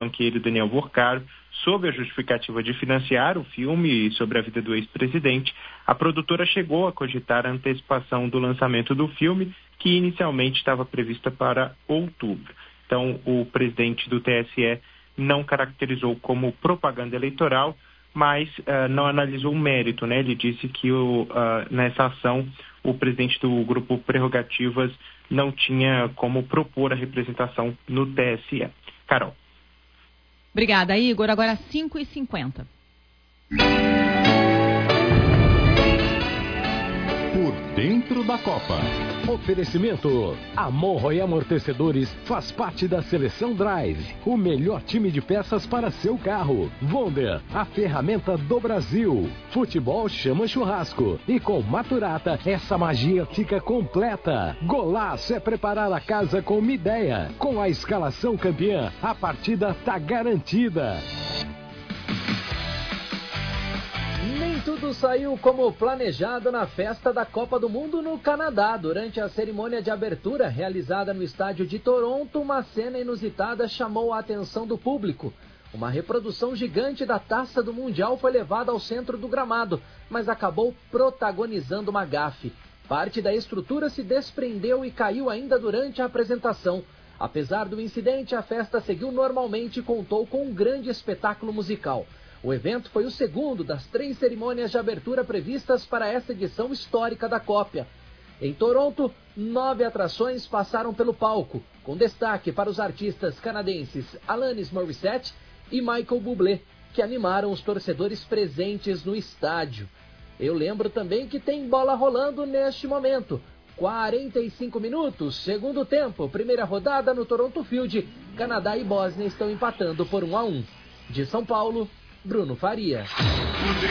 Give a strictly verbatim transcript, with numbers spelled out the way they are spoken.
banqueiro Daniel Borcaro, sob a justificativa de financiar o filme sobre a vida do ex-presidente, a produtora chegou a cogitar a antecipação do lançamento do filme, que inicialmente estava prevista para outubro. Então, o presidente do T S E não caracterizou como propaganda eleitoral, mas uh, não analisou o mérito, né? Ele disse que o, uh, nessa ação o presidente do grupo Prerrogativas não tinha como propor a representação no T S E. Carol. Obrigada, Igor. Agora cinco e cinquenta. Por dentro da Copa. Oferecimento. A Monroe Amortecedores faz parte da Seleção Drive, o melhor time de peças para seu carro. Wonder, a ferramenta do Brasil. Futebol chama churrasco. E com Maturata, essa magia fica completa. Golaço é preparar a casa com uma ideia. Com a escalação campeã, a partida tá garantida. Nem tudo saiu como planejado na festa da Copa do Mundo no Canadá. Durante a cerimônia de abertura realizada no estádio de Toronto, uma cena inusitada chamou a atenção do público. Uma reprodução gigante da Taça do Mundial foi levada ao centro do gramado, mas acabou protagonizando uma gafe. Parte da estrutura se desprendeu e caiu ainda durante a apresentação. Apesar do incidente, a festa seguiu normalmente e contou com um grande espetáculo musical. O evento foi o segundo das três cerimônias de abertura previstas para essa edição histórica da Copa. Em Toronto, nove atrações passaram pelo palco, com destaque para os artistas canadenses Alanis Morissette e Michael Bublé, que animaram os torcedores presentes no estádio. Eu lembro também que tem bola rolando neste momento. quarenta e cinco minutos, segundo tempo, primeira rodada no Toronto Field. Canadá e Bósnia estão empatando por um a um. De São Paulo, Bruno Faria.